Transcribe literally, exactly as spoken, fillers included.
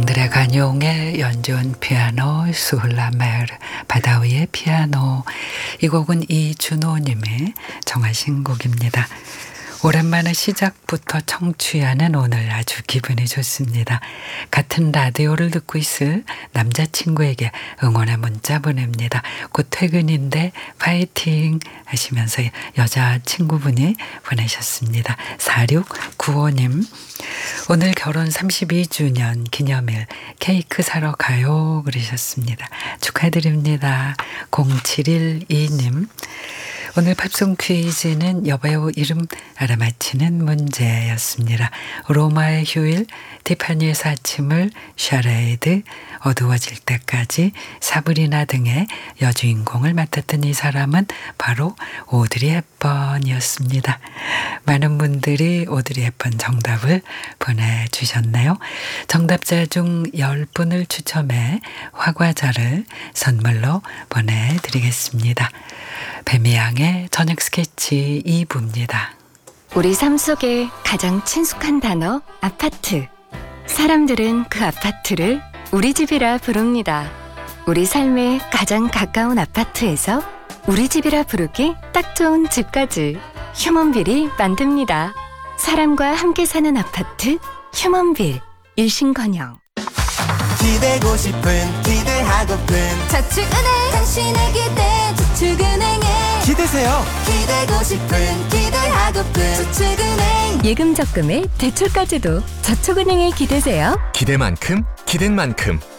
앙드레 가뇽의 연주한 피아노 수훌라메르 바다 위의 피아노. 이 곡은 이준호님이 정하신 곡입니다. 오랜만에 시작부터 청취하는 오늘 아주 기분이 좋습니다. 같은 라디오를 듣고 있을 남자친구에게 응원의 문자 보냅니다. 곧 퇴근인데 파이팅 하시면서 여자친구분이 보내셨습니다. 사육구오님 오늘 결혼 삼십이 주년 기념일 케이크 사러 가요 그러셨습니다. 축하드립니다. 공칠일이님 오늘 팝송 퀴즈는 여배우 이름 알아맞히는 문제였습니다. 로마의 휴일, 티파니의 사침을, 샤레이드, 어두워질 때까지, 사브리나 등의 여주인공을 맡았던 이 사람은 바로 오드리 헵번이었습니다. 많은 분들이 오드리 헵번 정답을 보내주셨네요. 정답자 중 열 분을 추첨해 화과자를 선물로 보내드리겠습니다. 배미양의 저녁 스케치 이 부입니다. 우리 삶 속에 가장 친숙한 단어 아파트. 사람들은 그 아파트를 우리 집이라 부릅니다. 우리 삶에 가장 가까운 아파트에서 우리 집이라 부르기 딱 좋은 집까지 휴먼빌이 만듭니다. 사람과 함께 사는 아파트 휴먼빌. 일신건영. 기대고 싶은 기대하고픈 저축은행 당신의 기대 저축은행에 기대세요. 기대고 싶은 기대하고픈 저축은행 예금 적금에 대출까지도 저축은행에 기대세요. 기대만큼 기댄 만큼